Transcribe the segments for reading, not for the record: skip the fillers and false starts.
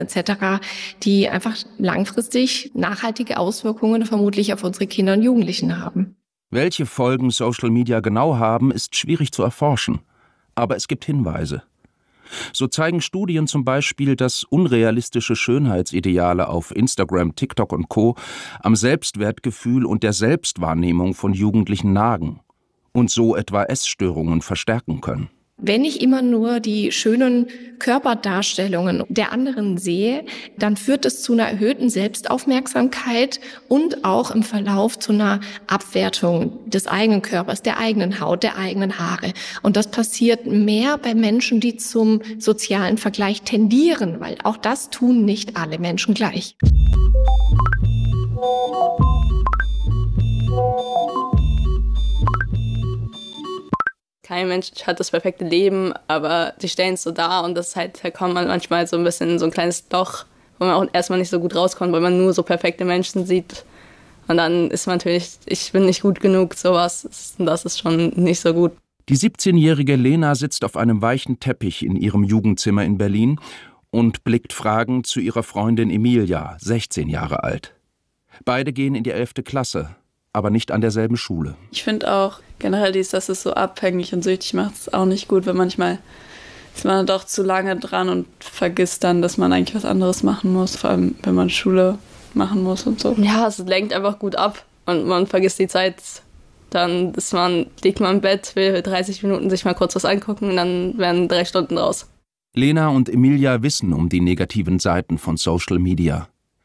etc., die einfach langfristig nachhaltige Auswirkungen vermutlich auf unsere Kinder und Jugendlichen haben. Welche Folgen Social Media genau haben, ist schwierig zu erforschen. Aber es gibt Hinweise. So zeigen Studien zum Beispiel, dass unrealistische Schönheitsideale auf Instagram, TikTok und Co. am Selbstwertgefühl und der Selbstwahrnehmung von Jugendlichen nagen und so etwa Essstörungen verstärken können. Wenn ich immer nur die schönen Körperdarstellungen der anderen sehe, dann führt es zu einer erhöhten Selbstaufmerksamkeit und auch im Verlauf zu einer Abwertung des eigenen Körpers, der eigenen Haut, der eigenen Haare. Und das passiert mehr bei Menschen, die zum sozialen Vergleich tendieren, weil auch das tun nicht alle Menschen gleich. Kein Mensch hat das perfekte Leben, aber die stellen es so dar und da kommt man manchmal so ein bisschen in so ein kleines Loch, wo man auch erstmal nicht so gut rauskommt, weil man nur so perfekte Menschen sieht. Und dann ist man natürlich, ich bin nicht gut genug, sowas, das ist schon nicht so gut. Die 17-jährige Lena sitzt auf einem weichen Teppich in ihrem Jugendzimmer in Berlin und blickt fragend zu ihrer Freundin Emilia, 16 Jahre alt. Beide gehen in die 11. Klasse, aber nicht an derselben Schule. Ich finde auch generell dass es so abhängig und süchtig macht, ist auch nicht gut, weil manchmal ist man doch zu lange dran und vergisst dann, dass man eigentlich was anderes machen muss, vor allem wenn man Schule machen muss und so. Ja, es lenkt einfach gut ab und man vergisst die Zeit. Dann liegt man im Bett, will 30 Minuten sich mal kurz was angucken und dann werden 3 Stunden draus. Lena und Emilia wissen um die negativen Seiten von Social Media.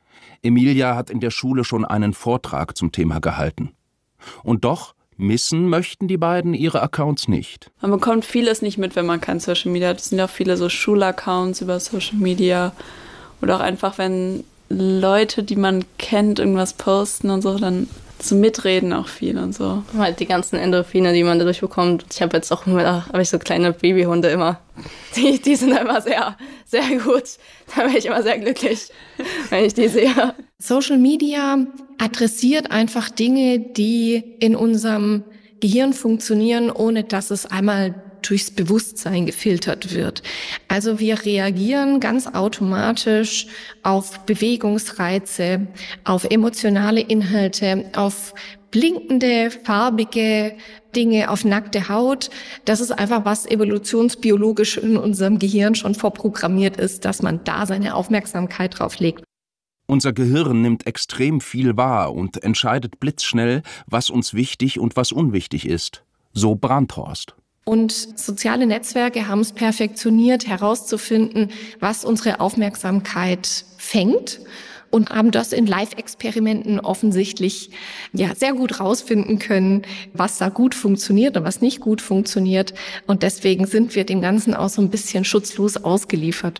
Emilia hat in der Schule schon einen Vortrag zum Thema gehalten. Und doch missen möchten die beiden ihre Accounts nicht. Man bekommt vieles nicht mit, wenn man kein Social Media hat. Es sind ja auch viele so Schulaccounts über Social Media. Oder auch einfach, wenn Leute, die man kennt, irgendwas posten und so, dann so mitreden auch viel und so. Halt die ganzen Endorphine, die man dadurch bekommt. Ich habe jetzt auch habe ich so kleine Babyhunde immer. Die sind immer sehr, sehr gut. Da bin ich immer sehr glücklich, wenn ich die sehe. Social Media adressiert einfach Dinge, die in unserem Gehirn funktionieren, ohne dass es einmal durchs Bewusstsein gefiltert wird. Also wir reagieren ganz automatisch auf Bewegungsreize, auf emotionale Inhalte, auf blinkende, farbige Dinge, auf nackte Haut. Das ist einfach, was evolutionsbiologisch in unserem Gehirn schon vorprogrammiert ist, dass man da seine Aufmerksamkeit drauf legt. Unser Gehirn nimmt extrem viel wahr und entscheidet blitzschnell, was uns wichtig und was unwichtig ist. So Brandhorst. Und soziale Netzwerke haben es perfektioniert, herauszufinden, was unsere Aufmerksamkeit fängt und haben das in Live-Experimenten offensichtlich sehr gut rausfinden können, was da gut funktioniert und was nicht gut funktioniert. Und deswegen sind wir dem Ganzen auch so ein bisschen schutzlos ausgeliefert.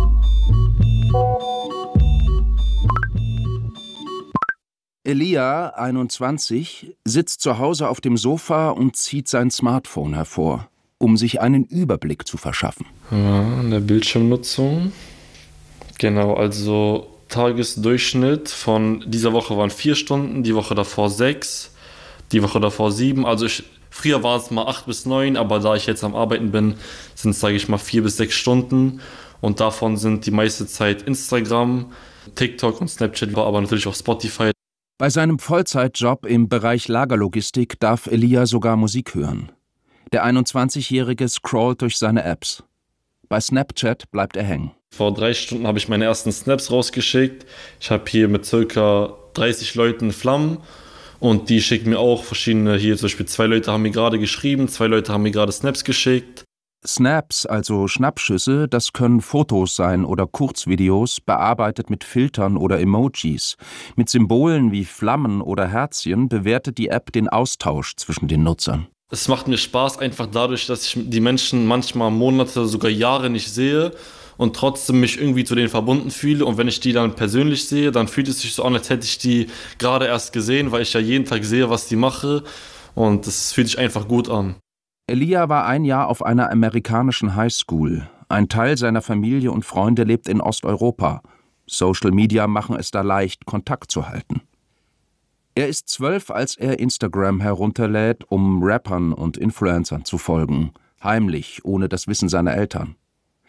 Elia, 21, sitzt zu Hause auf dem Sofa und zieht sein Smartphone hervor, um sich einen Überblick zu verschaffen. Ja, eine Bildschirmnutzung. Genau, also Tagesdurchschnitt von dieser Woche waren 4 Stunden, die Woche davor 6, die Woche davor 7. Also früher waren es mal 8 bis 9, aber da ich jetzt am Arbeiten bin, sind es, sage ich mal, 4 bis 6 Stunden. Und davon sind die meiste Zeit Instagram, TikTok und Snapchat, aber natürlich auch Spotify. Bei seinem Vollzeitjob im Bereich Lagerlogistik darf Elia sogar Musik hören. Der 21-Jährige scrollt durch seine Apps. Bei Snapchat bleibt er hängen. Vor 3 Stunden habe ich meine ersten Snaps rausgeschickt. Ich habe hier mit ca. 30 Leuten Flammen und die schicken mir auch verschiedene, hier zum Beispiel 2 Leute haben mir gerade geschrieben, 2 Leute haben mir gerade Snaps geschickt. Snaps, also Schnappschüsse, das können Fotos sein oder Kurzvideos, bearbeitet mit Filtern oder Emojis. Mit Symbolen wie Flammen oder Herzchen bewertet die App den Austausch zwischen den Nutzern. Es macht mir Spaß einfach dadurch, dass ich die Menschen manchmal Monate, sogar Jahre nicht sehe und trotzdem mich irgendwie zu denen verbunden fühle. Und wenn ich die dann persönlich sehe, dann fühlt es sich so an, als hätte ich die gerade erst gesehen, weil ich ja jeden Tag sehe, was die mache. Und es fühlt sich einfach gut an. Elia war ein Jahr auf einer amerikanischen Highschool. Ein Teil seiner Familie und Freunde lebt in Osteuropa. Social Media machen es da leicht, Kontakt zu halten. Er ist 12, als er Instagram herunterlädt, um Rappern und Influencern zu folgen. Heimlich, ohne das Wissen seiner Eltern.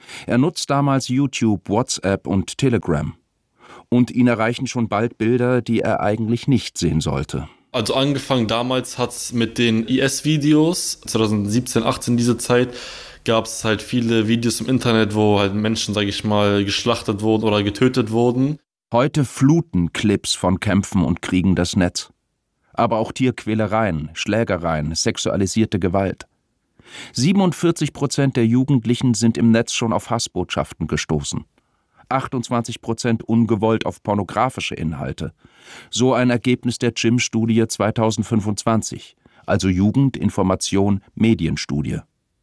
Er nutzt damals YouTube, WhatsApp und Telegram. Und ihn erreichen schon bald Bilder, die er eigentlich nicht sehen sollte. Also angefangen damals hat es mit den IS-Videos, 2017, 18 diese Zeit, gab es halt viele Videos im Internet, wo halt Menschen, sage ich mal, geschlachtet wurden oder getötet wurden. Heute fluten Clips von Kämpfen und Kriegen das Netz. Aber auch Tierquälereien, Schlägereien, sexualisierte Gewalt. 47% der Jugendlichen sind im Netz schon auf Hassbotschaften gestoßen. 28% ungewollt auf pornografische Inhalte. So ein Ergebnis der JIM-Studie 2025, also Jugend, Information, Medienstudie.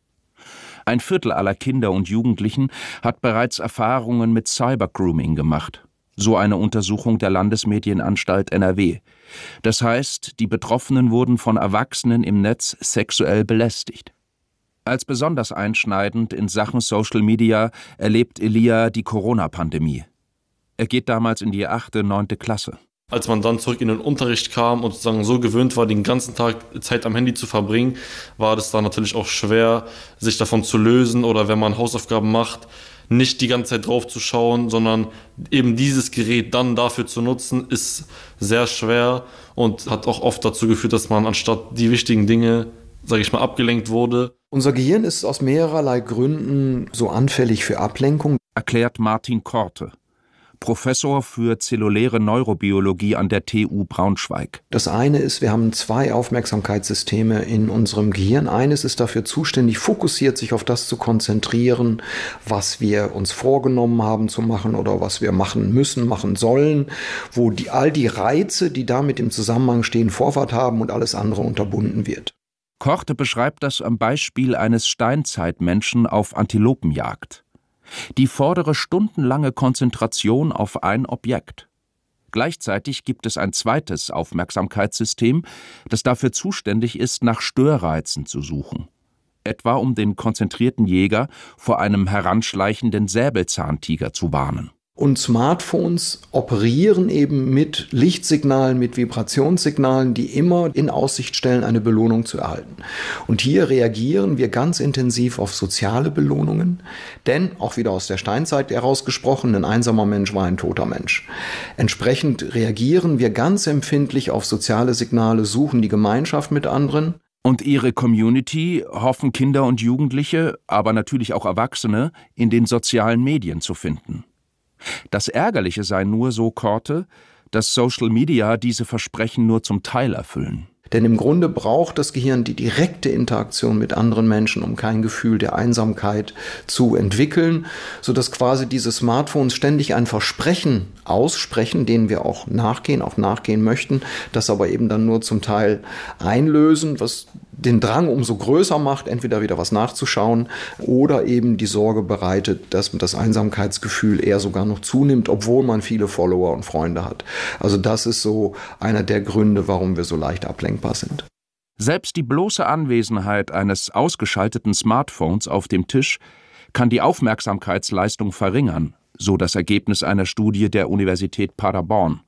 Ein Viertel aller Kinder und Jugendlichen hat bereits Erfahrungen mit Cybergrooming gemacht. So eine Untersuchung der Landesmedienanstalt NRW. Das heißt, die Betroffenen wurden von Erwachsenen im Netz sexuell belästigt. Als besonders einschneidend in Sachen Social Media erlebt Elia die Corona-Pandemie. Er geht damals in die 8., 9. Klasse. Als man dann zurück in den Unterricht kam und sozusagen so gewöhnt war, den ganzen Tag Zeit am Handy zu verbringen, war das dann natürlich auch schwer, sich davon zu lösen oder wenn man Hausaufgaben macht, nicht die ganze Zeit drauf zu schauen, sondern eben dieses Gerät dann dafür zu nutzen, ist sehr schwer und hat auch oft dazu geführt, dass man anstatt die wichtigen Dinge, sage ich mal, abgelenkt wurde. Unser Gehirn ist aus mehrerlei Gründen so anfällig für Ablenkung, erklärt Martin Korte, Professor für zelluläre Neurobiologie an der TU Braunschweig. Das eine ist, wir haben 2 Aufmerksamkeitssysteme in unserem Gehirn. Eines ist dafür zuständig, fokussiert sich auf das zu konzentrieren, was wir uns vorgenommen haben zu machen oder was wir machen müssen, machen sollen, wo all die Reize, die damit im Zusammenhang stehen, Vorfahrt haben und alles andere unterbunden wird. Korte beschreibt das am Beispiel eines Steinzeitmenschen auf Antilopenjagd. Die fordere stundenlange Konzentration auf ein Objekt. Gleichzeitig gibt es ein zweites Aufmerksamkeitssystem, das dafür zuständig ist, nach Störreizen zu suchen. Etwa um den konzentrierten Jäger vor einem heranschleichenden Säbelzahntiger zu warnen. Und Smartphones operieren eben mit Lichtsignalen, mit Vibrationssignalen, die immer in Aussicht stellen, eine Belohnung zu erhalten. Und hier reagieren wir ganz intensiv auf soziale Belohnungen, denn, auch wieder aus der Steinzeit herausgesprochen, ein einsamer Mensch war ein toter Mensch. Entsprechend reagieren wir ganz empfindlich auf soziale Signale, suchen die Gemeinschaft mit anderen. Und ihre Community hoffen Kinder und Jugendliche, aber natürlich auch Erwachsene, in den sozialen Medien zu finden. Das Ärgerliche sei nur, so Korte, dass Social Media diese Versprechen nur zum Teil erfüllen. Denn im Grunde braucht das Gehirn die direkte Interaktion mit anderen Menschen, um kein Gefühl der Einsamkeit zu entwickeln, sodass quasi diese Smartphones ständig ein Versprechen aussprechen, denen wir auch nachgehen möchten, das aber eben dann nur zum Teil einlösen, was den Drang umso größer macht, entweder wieder was nachzuschauen oder eben die Sorge bereitet, dass das Einsamkeitsgefühl eher sogar noch zunimmt, obwohl man viele Follower und Freunde hat. Also das ist so einer der Gründe, warum wir so leicht ablenkbar sind. Selbst die bloße Anwesenheit eines ausgeschalteten Smartphones auf dem Tisch kann die Aufmerksamkeitsleistung verringern, so das Ergebnis einer Studie der Universität Paderborn.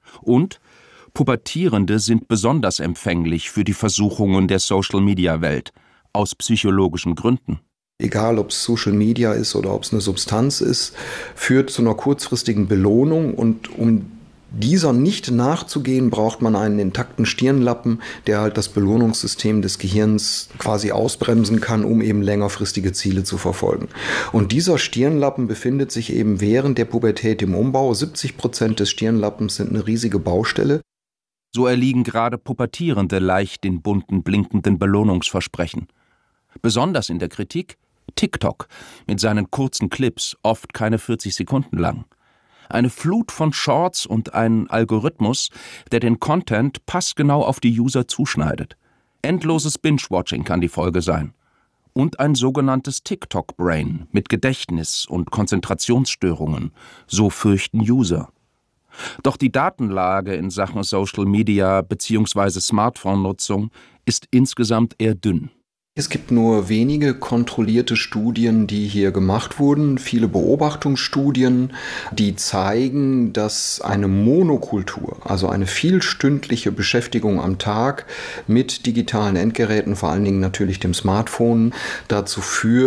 Und Pubertierende sind besonders empfänglich für die Versuchungen der Social-Media-Welt, aus psychologischen Gründen. Egal, ob es Social Media ist oder ob es eine Substanz ist, führt zu einer kurzfristigen Belohnung und um dieser nicht nachzugehen, braucht man einen intakten Stirnlappen, der halt das Belohnungssystem des Gehirns quasi ausbremsen kann, um eben längerfristige Ziele zu verfolgen. Und dieser Stirnlappen befindet sich eben während der Pubertät im Umbau. 70% des Stirnlappens sind eine riesige Baustelle. So erliegen gerade Pubertierende leicht den bunten, blinkenden Belohnungsversprechen. Besonders in der Kritik TikTok mit seinen kurzen Clips, oft keine 40 Sekunden lang. Eine Flut von Shorts und ein Algorithmus, der den Content passgenau auf die User zuschneidet. Endloses Binge-Watching kann die Folge sein. Und ein sogenanntes TikTok-Brain mit Gedächtnis- und Konzentrationsstörungen, so fürchten User. Doch die Datenlage in Sachen Social Media bzw. Smartphone-Nutzung ist insgesamt eher dünn. Es gibt nur wenige kontrollierte Studien, die hier gemacht wurden, viele Beobachtungsstudien, die zeigen, dass eine Monokultur, also eine vielstündliche Beschäftigung am Tag mit digitalen Endgeräten, vor allen Dingen natürlich dem Smartphone, dazu führt,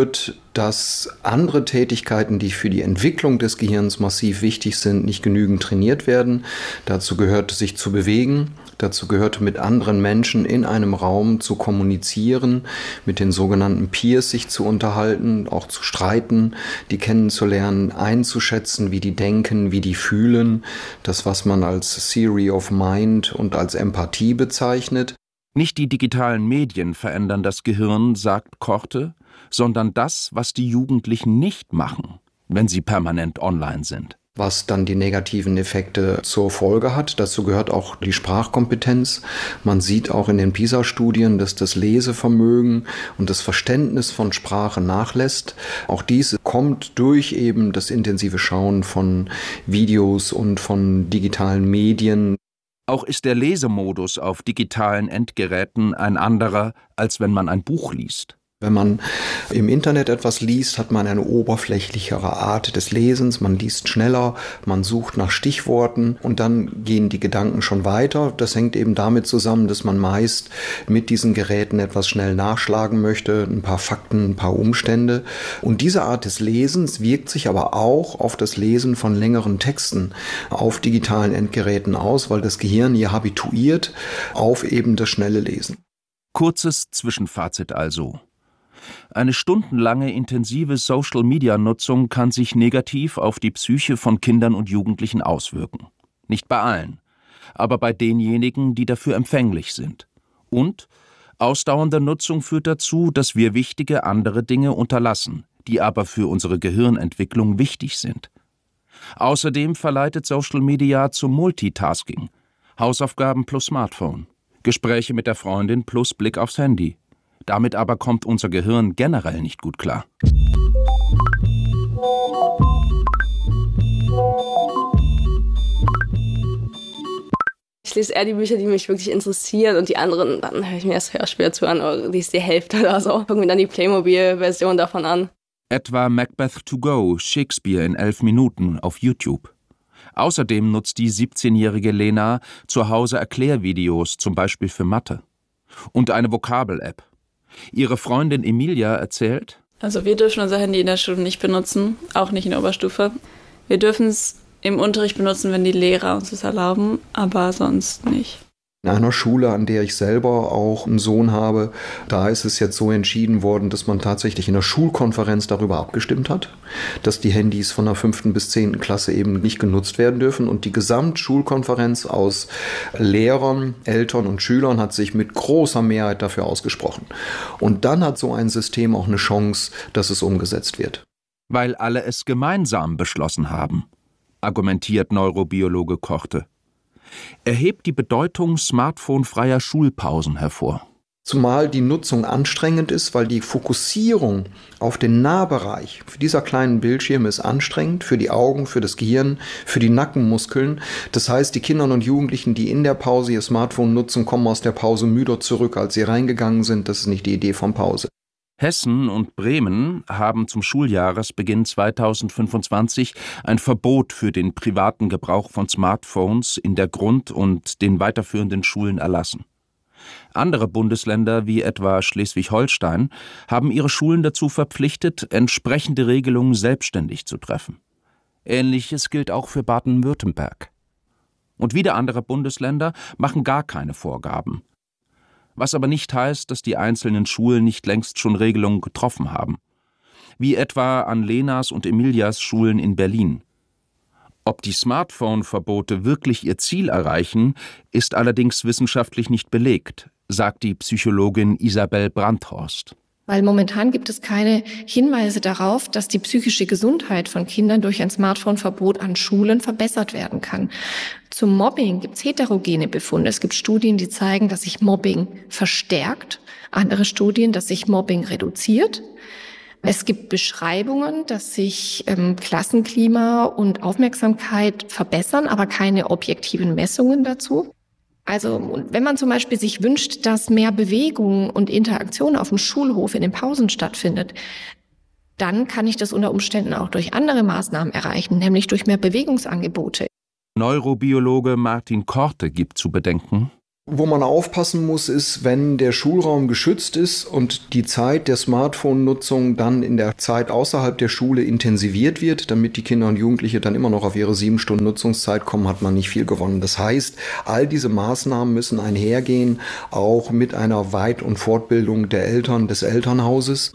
dass andere Tätigkeiten, die für die Entwicklung des Gehirns massiv wichtig sind, nicht genügend trainiert werden. Dazu gehört, sich zu bewegen. Dazu gehört, mit anderen Menschen in einem Raum zu kommunizieren, mit den sogenannten Peers sich zu unterhalten, auch zu streiten, die kennenzulernen, einzuschätzen, wie die denken, wie die fühlen. Das, was man als Theory of Mind und als Empathie bezeichnet. Nicht die digitalen Medien verändern das Gehirn, sagt Korte, sondern das, was die Jugendlichen nicht machen, wenn sie permanent online sind. Was dann die negativen Effekte zur Folge hat. Dazu gehört auch die Sprachkompetenz. Man sieht auch in den PISA-Studien, dass das Lesevermögen und das Verständnis von Sprache nachlässt. Auch dies kommt durch eben das intensive Schauen von Videos und von digitalen Medien. Auch ist der Lesemodus auf digitalen Endgeräten ein anderer, als wenn man ein Buch liest. Wenn man im Internet etwas liest, hat man eine oberflächlichere Art des Lesens. Man liest schneller, man sucht nach Stichworten und dann gehen die Gedanken schon weiter. Das hängt eben damit zusammen, dass man meist mit diesen Geräten etwas schnell nachschlagen möchte, ein paar Fakten, ein paar Umstände. Und diese Art des Lesens wirkt sich aber auch auf das Lesen von längeren Texten auf digitalen Endgeräten aus, weil das Gehirn hier habituiert auf eben das schnelle Lesen. Kurzes Zwischenfazit also. Eine stundenlange intensive Social-Media-Nutzung kann sich negativ auf die Psyche von Kindern und Jugendlichen auswirken. Nicht bei allen, aber bei denjenigen, die dafür empfänglich sind. Und ausdauernde Nutzung führt dazu, dass wir wichtige andere Dinge unterlassen, die aber für unsere Gehirnentwicklung wichtig sind. Außerdem verleitet Social Media zum Multitasking. Hausaufgaben plus Smartphone, Gespräche mit der Freundin plus Blick aufs Handy. Damit aber kommt unser Gehirn generell nicht gut klar. Ich lese eher die Bücher, die mich wirklich interessieren und die anderen, dann höre ich mir das Hörspiel zu an oder lese die Hälfte oder so. Gucke mir dann die Playmobil-Version davon an. Etwa Macbeth to go, Shakespeare in 11 Minuten auf YouTube. Außerdem nutzt die 17-jährige Lena zu Hause Erklärvideos, zum Beispiel für Mathe. Und eine Vokabel-App. Ihre Freundin Emilia erzählt: Also wir dürfen unser Handy in der Schule nicht benutzen, auch nicht in der Oberstufe. Wir dürfen es im Unterricht benutzen, wenn die Lehrer uns das erlauben, aber sonst nicht. In einer Schule, an der ich selber auch einen Sohn habe, da ist es jetzt so entschieden worden, dass man tatsächlich in der Schulkonferenz darüber abgestimmt hat, dass die Handys von der 5. bis 10. Klasse eben nicht genutzt werden dürfen. Und die Gesamtschulkonferenz aus Lehrern, Eltern und Schülern hat sich mit großer Mehrheit dafür ausgesprochen. Und dann hat so ein System auch eine Chance, dass es umgesetzt wird. Weil alle es gemeinsam beschlossen haben, argumentiert Neurobiologe Korte. Er hebt die Bedeutung smartphonefreier Schulpausen hervor. Zumal die Nutzung anstrengend ist, weil die Fokussierung auf den Nahbereich für dieser kleinen Bildschirme ist anstrengend, für die Augen, für das Gehirn, für die Nackenmuskeln. Das heißt, die Kinder und Jugendlichen, die in der Pause ihr Smartphone nutzen, kommen aus der Pause müder zurück, als sie reingegangen sind. Das ist nicht die Idee von Pause. Hessen und Bremen haben zum Schuljahresbeginn 2025 ein Verbot für den privaten Gebrauch von Smartphones in der Grund- und den weiterführenden Schulen erlassen. Andere Bundesländer wie etwa Schleswig-Holstein haben ihre Schulen dazu verpflichtet, entsprechende Regelungen selbstständig zu treffen. Ähnliches gilt auch für Baden-Württemberg. Und wieder andere Bundesländer machen gar keine Vorgaben. Was aber nicht heißt, dass die einzelnen Schulen nicht längst schon Regelungen getroffen haben. Wie etwa an Lenas und Emilias Schulen in Berlin. Ob die Smartphone-Verbote wirklich ihr Ziel erreichen, ist allerdings wissenschaftlich nicht belegt, sagt die Psychologin Isabel Brandhorst. Weil momentan gibt es keine Hinweise darauf, dass die psychische Gesundheit von Kindern durch ein Smartphone-Verbot an Schulen verbessert werden kann. Zum Mobbing gibt es heterogene Befunde. Es gibt Studien, die zeigen, dass sich Mobbing verstärkt. Andere Studien, dass sich Mobbing reduziert. Es gibt Beschreibungen, dass sich Klassenklima und Aufmerksamkeit verbessern, aber keine objektiven Messungen dazu. Also wenn man zum Beispiel sich wünscht, dass mehr Bewegung und Interaktion auf dem Schulhof in den Pausen stattfindet, dann kann ich das unter Umständen auch durch andere Maßnahmen erreichen, nämlich durch mehr Bewegungsangebote. Neurobiologe Martin Korte gibt zu bedenken: Wo man aufpassen muss, ist, wenn der Schulraum geschützt ist und die Zeit der Smartphone-Nutzung dann in der Zeit außerhalb der Schule intensiviert wird, damit die Kinder und Jugendliche dann immer noch auf ihre 7 Stunden Nutzungszeit kommen, hat man nicht viel gewonnen. Das heißt, all diese Maßnahmen müssen einhergehen, auch mit einer Weit- und Fortbildung der Eltern, des Elternhauses.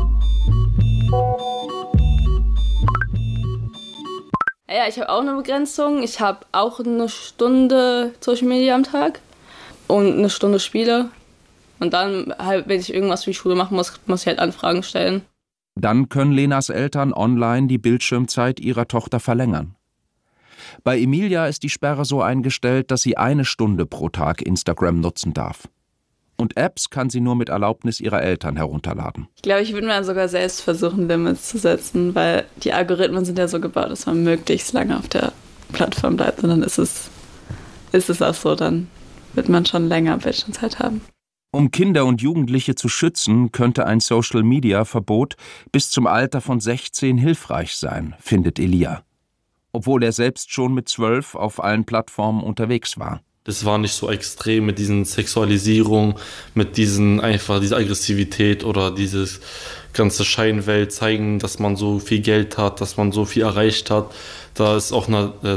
Ja, ich habe auch eine Begrenzung. Ich habe auch eine Stunde Social Media am Tag. Und eine Stunde Spiele. Und dann, halt, wenn ich irgendwas für die Schule machen muss ich halt Anfragen stellen. Dann können Lenas Eltern online die Bildschirmzeit ihrer Tochter verlängern. Bei Emilia ist die Sperre so eingestellt, dass sie 1 Stunde pro Tag Instagram nutzen darf. Und Apps kann sie nur mit Erlaubnis ihrer Eltern herunterladen. Ich glaube, ich würde mir sogar selbst versuchen, Limits zu setzen, weil die Algorithmen sind ja so gebaut, dass man möglichst lange auf der Plattform bleibt. Und dann ist es auch so, dann wird man schon länger Bildschirmzeit haben. Um Kinder und Jugendliche zu schützen, könnte ein Social-Media-Verbot bis zum Alter von 16 hilfreich sein, findet Elia. Obwohl er selbst schon mit 12 auf allen Plattformen unterwegs war. Das war nicht so extrem mit diesen Sexualisierung, mit dieser Aggressivität oder dieses ganze Scheinwelt zeigen, dass man so viel Geld hat, dass man so viel erreicht hat. Da ist auch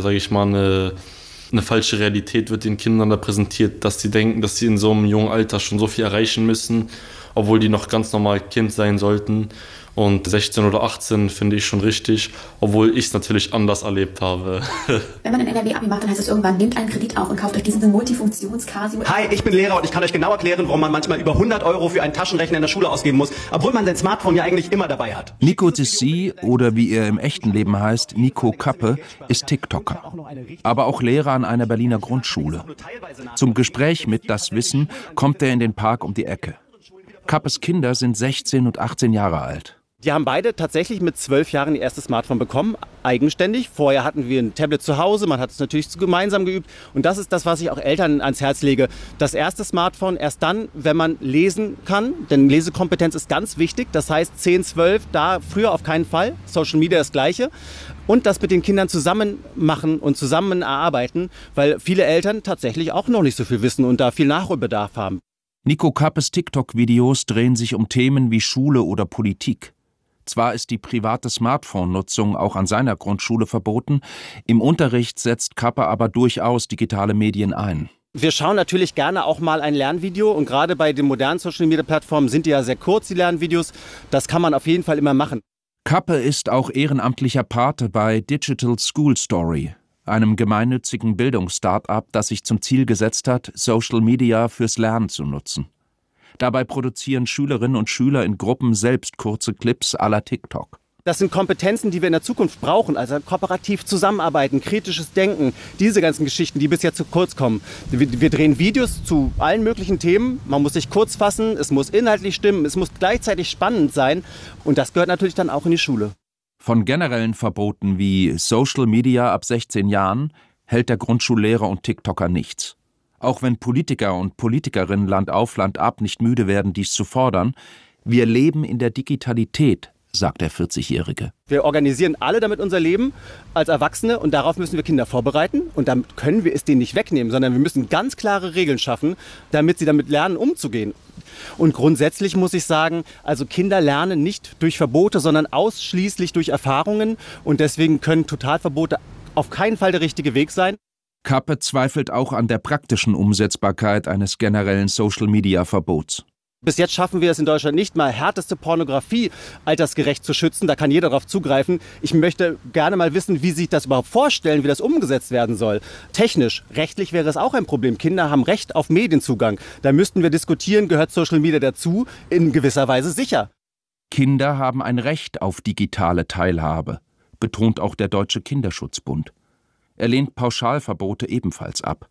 eine falsche Realität wird den Kindern da präsentiert, dass sie denken, dass sie in so einem jungen Alter schon so viel erreichen müssen, obwohl die noch ganz normal Kind sein sollten. Und 16 oder 18 finde ich schon richtig, obwohl ich es natürlich anders erlebt habe. Wenn man ein NRW-Abi macht, dann heißt es irgendwann, nehmt einen Kredit auf und kauft euch diesen Multifunktions-Casio. Hi, ich bin Lehrer und ich kann euch genau erklären, warum man manchmal über 100 € für einen Taschenrechner in der Schule ausgeben muss, obwohl man sein Smartphone ja eigentlich immer dabei hat. Nico Tissi, oder wie er im echten Leben heißt, Nico Kappe, ist TikToker. Aber auch Lehrer an einer Berliner Grundschule. Zum Gespräch mit Das Wissen kommt er in den Park um die Ecke. Kappes Kinder sind 16 und 18 Jahre alt. Die haben beide tatsächlich mit 12 Jahren ihr erstes Smartphone bekommen, eigenständig. Vorher hatten wir ein Tablet zu Hause, man hat es natürlich gemeinsam geübt. Und das ist das, was ich auch Eltern ans Herz lege. Das erste Smartphone erst dann, wenn man lesen kann, denn Lesekompetenz ist ganz wichtig. Das heißt 10, 12, da früher auf keinen Fall. Social Media das Gleiche. Und das mit den Kindern zusammen machen und zusammen erarbeiten, weil viele Eltern tatsächlich auch noch nicht so viel wissen und da viel Nachholbedarf haben. Nico Kappes TikTok-Videos drehen sich um Themen wie Schule oder Politik. Zwar ist die private Smartphone-Nutzung auch an seiner Grundschule verboten, im Unterricht setzt Kappe aber durchaus digitale Medien ein. Wir schauen natürlich gerne auch mal ein Lernvideo und gerade bei den modernen Social-Media-Plattformen sind die ja sehr kurz, die Lernvideos. Das kann man auf jeden Fall immer machen. Kappe ist auch ehrenamtlicher Pate bei Digital School Story, einem gemeinnützigen Bildungs-Start-up, das sich zum Ziel gesetzt hat, Social Media fürs Lernen zu nutzen. Dabei produzieren Schülerinnen und Schüler in Gruppen selbst kurze Clips à la TikTok. Das sind Kompetenzen, die wir in der Zukunft brauchen, also kooperativ zusammenarbeiten, kritisches Denken, diese ganzen Geschichten, die bisher zu kurz kommen. Wir drehen Videos zu allen möglichen Themen, man muss sich kurz fassen, es muss inhaltlich stimmen, es muss gleichzeitig spannend sein und das gehört natürlich dann auch in die Schule. Von generellen Verboten wie Social Media ab 16 Jahren hält der Grundschullehrer und TikToker nichts. Auch wenn Politiker und Politikerinnen Land auf, Land ab nicht müde werden, dies zu fordern, wir leben in der Digitalität, sagt der 40-Jährige. Wir organisieren alle damit unser Leben als Erwachsene und darauf müssen wir Kinder vorbereiten und damit können wir es denen nicht wegnehmen, sondern wir müssen ganz klare Regeln schaffen, damit sie damit lernen, umzugehen. Und grundsätzlich muss ich sagen, also Kinder lernen nicht durch Verbote, sondern ausschließlich durch Erfahrungen und deswegen können Totalverbote auf keinen Fall der richtige Weg sein. Kappe zweifelt auch an der praktischen Umsetzbarkeit eines generellen Social-Media-Verbots. Bis jetzt schaffen wir es in Deutschland nicht mal, härteste Pornografie altersgerecht zu schützen. Da kann jeder darauf zugreifen. Ich möchte gerne mal wissen, wie Sie sich das überhaupt vorstellen, wie das umgesetzt werden soll. Technisch, rechtlich wäre es auch ein Problem. Kinder haben Recht auf Medienzugang. Da müssten wir diskutieren, gehört Social Media dazu? In gewisser Weise sicher. Kinder haben ein Recht auf digitale Teilhabe, betont auch der Deutsche Kinderschutzbund. Er lehnt Pauschalverbote ebenfalls ab.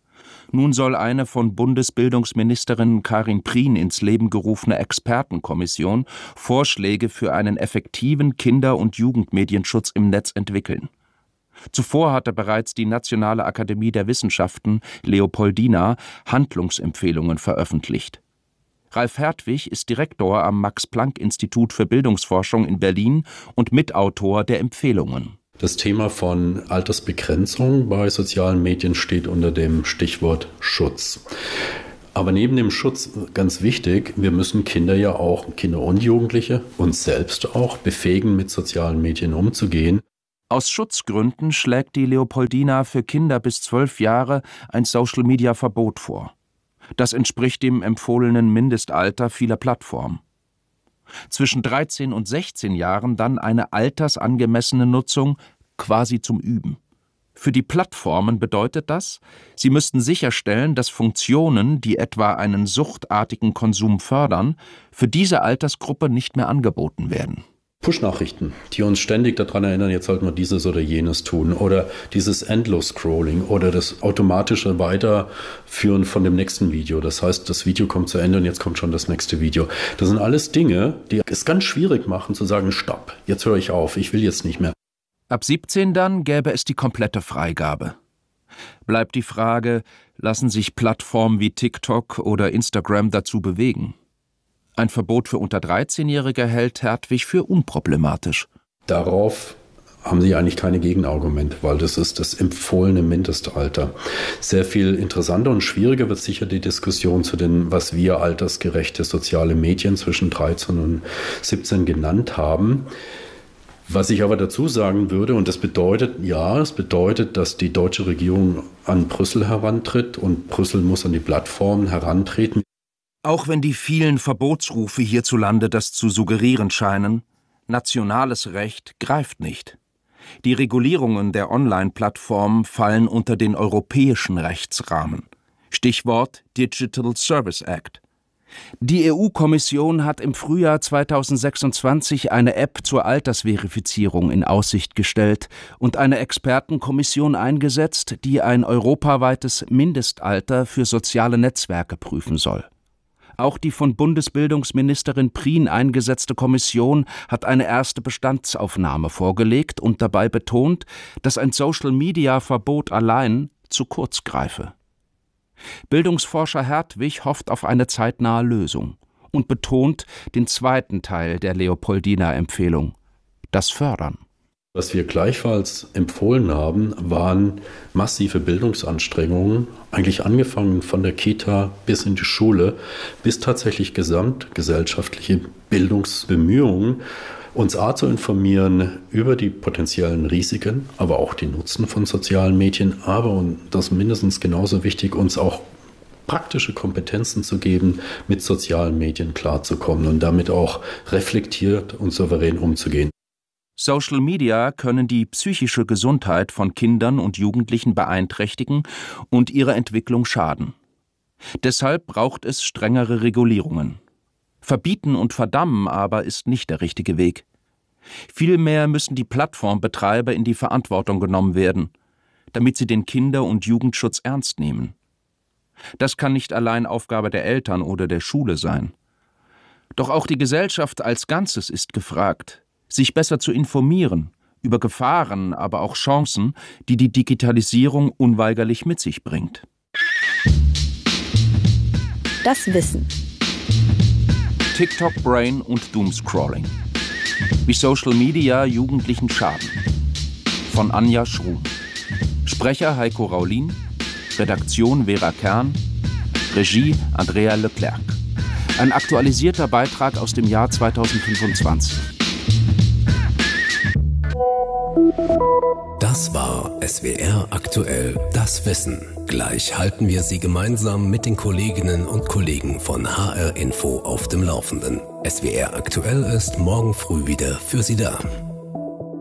Nun soll eine von Bundesbildungsministerin Karin Prien ins Leben gerufene Expertenkommission Vorschläge für einen effektiven Kinder- und Jugendmedienschutz im Netz entwickeln. Zuvor hatte bereits die Nationale Akademie der Wissenschaften Leopoldina Handlungsempfehlungen veröffentlicht. Ralf Hertwig ist Direktor am Max-Planck-Institut für Bildungsforschung in Berlin und Mitautor der Empfehlungen. Das Thema von Altersbegrenzung bei sozialen Medien steht unter dem Stichwort Schutz. Aber neben dem Schutz ganz wichtig, wir müssen Kinder und Jugendliche, uns selbst auch befähigen, mit sozialen Medien umzugehen. Aus Schutzgründen schlägt die Leopoldina für Kinder bis 12 Jahre ein Social-Media-Verbot vor. Das entspricht dem empfohlenen Mindestalter vieler Plattformen. Zwischen 13 und 16 Jahren dann eine altersangemessene Nutzung, quasi zum Üben. Für die Plattformen bedeutet das, sie müssten sicherstellen, dass Funktionen, die etwa einen suchtartigen Konsum fördern, für diese Altersgruppe nicht mehr angeboten werden. Push-Nachrichten, die uns ständig daran erinnern, jetzt sollten wir dieses oder jenes tun, oder dieses Endlos-Scrolling oder das automatische Weiterführen von dem nächsten Video. Das heißt, das Video kommt zu Ende und jetzt kommt schon das nächste Video. Das sind alles Dinge, die es ganz schwierig machen zu sagen, stopp, jetzt höre ich auf, ich will jetzt nicht mehr. Ab 17 dann gäbe es die komplette Freigabe. Bleibt die Frage, lassen sich Plattformen wie TikTok oder Instagram dazu bewegen? Ein Verbot für unter 13-Jährige hält Hertwig für unproblematisch. Darauf haben Sie eigentlich keine Gegenargumente, weil das ist das empfohlene Mindestalter. Sehr viel interessanter und schwieriger wird sicher die Diskussion zu den, was wir altersgerechte soziale Medien zwischen 13 und 17 genannt haben. Was ich aber dazu sagen würde, und es bedeutet, dass die deutsche Regierung an Brüssel herantritt und Brüssel muss an die Plattformen herantreten. Auch wenn die vielen Verbotsrufe hierzulande das zu suggerieren scheinen, nationales Recht greift nicht. Die Regulierungen der Online-Plattformen fallen unter den europäischen Rechtsrahmen. Stichwort Digital Service Act. Die EU-Kommission hat im Frühjahr 2026 eine App zur Altersverifizierung in Aussicht gestellt und eine Expertenkommission eingesetzt, die ein europaweites Mindestalter für soziale Netzwerke prüfen soll. Auch die von Bundesbildungsministerin Prien eingesetzte Kommission hat eine erste Bestandsaufnahme vorgelegt und dabei betont, dass ein Social-Media-Verbot allein zu kurz greife. Bildungsforscher Hertwig hofft auf eine zeitnahe Lösung und betont den zweiten Teil der Leopoldina-Empfehlung: das Fördern. Was wir gleichfalls empfohlen haben, waren massive Bildungsanstrengungen, eigentlich angefangen von der Kita bis in die Schule, bis tatsächlich gesamtgesellschaftliche Bildungsbemühungen, uns zu informieren über die potenziellen Risiken, aber auch die Nutzen von sozialen Medien, aber, und das mindestens genauso wichtig, uns auch praktische Kompetenzen zu geben, mit sozialen Medien klarzukommen und damit auch reflektiert und souverän umzugehen. Social Media können die psychische Gesundheit von Kindern und Jugendlichen beeinträchtigen und ihrer Entwicklung schaden. Deshalb braucht es strengere Regulierungen. Verbieten und verdammen aber ist nicht der richtige Weg. Vielmehr müssen die Plattformbetreiber in die Verantwortung genommen werden, damit sie den Kinder- und Jugendschutz ernst nehmen. Das kann nicht allein Aufgabe der Eltern oder der Schule sein. Doch auch die Gesellschaft als Ganzes ist gefragt, sich besser zu informieren über Gefahren, aber auch Chancen, die die Digitalisierung unweigerlich mit sich bringt. Das Wissen. TikTok Brain und Doomscrolling. Wie Social Media Jugendlichen schaden. Von Anja Schrum. Sprecher Heiko Raulin. Redaktion Vera Kern. Regie Andrea Leclerc. Ein aktualisierter Beitrag aus dem Jahr 2025. Das war SWR aktuell, das Wissen. Gleich halten wir Sie gemeinsam mit den Kolleginnen und Kollegen von HR Info auf dem Laufenden. SWR aktuell ist morgen früh wieder für Sie da.